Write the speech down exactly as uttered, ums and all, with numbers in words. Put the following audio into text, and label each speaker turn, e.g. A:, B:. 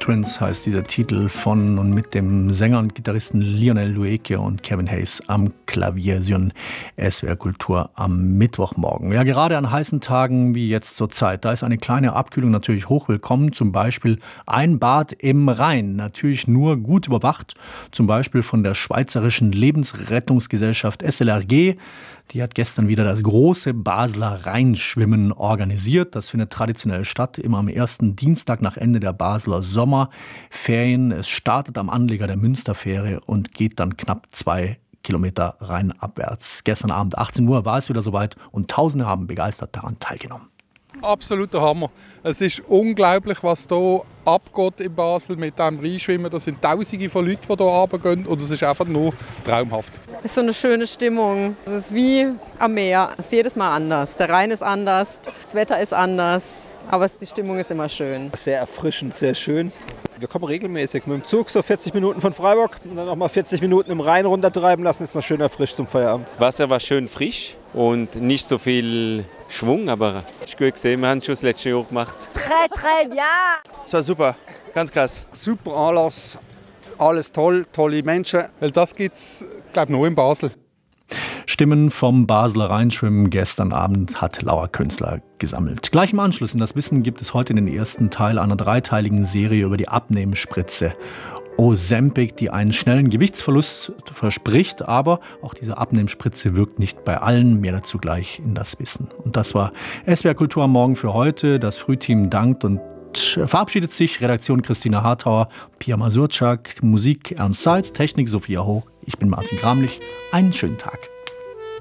A: Footprints heißt dieser Titel von und mit dem Sänger und Gitarristen Lionel Loueke und Kevin Hayes am Klavier. Sie hören S W R Kultur am Mittwochmorgen. Ja, gerade an heißen Tagen wie jetzt zur Zeit, da ist eine kleine Abkühlung natürlich hochwillkommen. Zum Beispiel ein Bad im Rhein, natürlich nur gut überwacht. Zum Beispiel von der Schweizerischen Lebensrettungsgesellschaft S L R G. Die hat gestern wieder das große Basler Rheinschwimmen organisiert. Das findet traditionell statt, immer am ersten Dienstag nach Ende der Basler Sommerferien. Es startet am Anleger der Münsterfähre und geht dann knapp zwei Kilometer rheinabwärts. Gestern Abend achtzehn Uhr war es wieder soweit und Tausende haben begeistert daran teilgenommen.
B: Absoluter Hammer. Es ist unglaublich, was hier abgeht in Basel mit dem Rheinschwimmen. Das sind Tausende von Leuten, die hier runtergehen und es ist einfach nur traumhaft.
C: Es ist so eine schöne Stimmung. Es ist wie am Meer. Es ist jedes Mal anders. Der Rhein ist anders, das Wetter ist anders, aber die Stimmung ist immer schön.
D: Sehr erfrischend, sehr schön. Wir kommen regelmäßig mit dem Zug, so vierzig Minuten von Freiburg und dann noch mal vierzig Minuten im Rhein runtertreiben lassen, ist mal schön erfrischt zum Feierabend.
E: Wasser war schön frisch und nicht so viel Schwung, aber ich habe gut gesehen, wir haben schon das letzte Jahr gemacht.
F: Très, très bien!
G: Es war super, ganz krass.
H: Super Anlass, alles toll, tolle Menschen.
B: Weil das gibt es, glaube ich, nur in Basel.
A: Stimmen vom Basler Rheinschwimmen gestern Abend hat Laura Künzler gesammelt. Gleich im Anschluss in das Wissen gibt es heute den ersten Teil einer dreiteiligen Serie über die Abnehmspritze Ozempic, die einen schnellen Gewichtsverlust verspricht, aber auch diese Abnehmspritze wirkt nicht bei allen. Mehr dazu gleich in das Wissen. Und das war S W R Kultur am Morgen für heute. Das Frühteam dankt und verabschiedet sich. Redaktion Christina Hartauer, Pia Masurczak, Musik Ernst Salz, Technik Sophia Hoch. Ich bin Martin Gramlich. Einen schönen Tag.